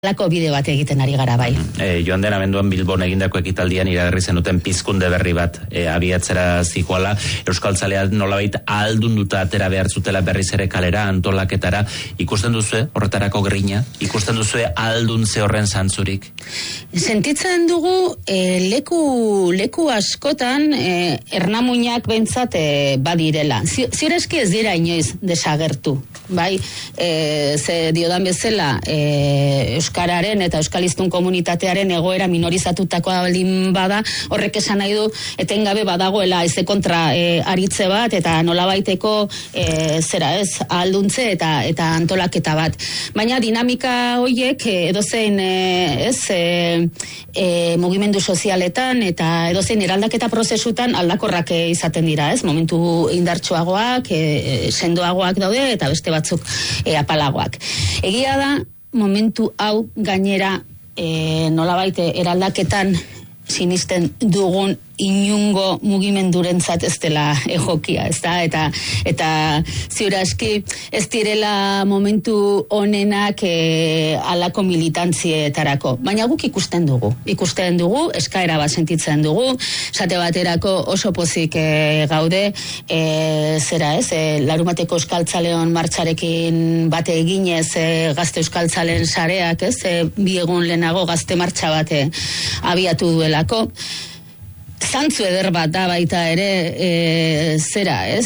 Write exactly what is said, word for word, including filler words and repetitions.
Lako bide bat egiten ari gara bai. E, joan den abenduan Bilbon egindako ekitaldian iragarri zenuten pizkunde berri bat e, abiatzera zikoala, Euskaltzalea nolabait ahaldunduta atera behar zutela berriz ere kalera, antolaketara. Ikusten duzue horretarako grina? Ikusten duzue ahalduntze horren zantzurik? Sentitzen dugu e, leku, leku askotan e, ernamuinak behintzat e, badirela. Ziurezki ez dira inoiz desagertu. Bai, e, ze diodan bezala e, Euskararen eta Euskaliztun komunitatearen egoera minorizatutakoa baldin bada, horrek esan nahi du etengabe badagoela eze kontra e, aritze bat eta nolabaiteko e, zera ez, ahalduntze eta eta antolaketa bat. Baina dinamika horiek edozein e, ez e, e, mugimendu sozialetan eta edozein eraldaketa prozesutan aldakorrak e, izaten dira, ez? Momentu indartsuagoak, e, sendoagoak daude eta beste batzuk e, apalagoak. Egia da, momentu hau gainera e, nolabait eraldaketan sinisten dugun inungo mugimendurentzat ez dela egokia, ez da? Eta, eta ziuraski ez direla momentu honenak e, alako militantzietarako. Baina guk ikusten dugu. Ikusten dugu, eskaera bat sentitzen dugu, esate baterako oso pozik e, gaude, e, zera ez, e, Larumateko Euskaltzaleon martxarekin bate eginez e, gazte Euskaltzalen sareak, ez, e, bi egun lehenago gazte martxa bate abiatu duelako. Zantzu eder bat da baita ere e, zera, ez?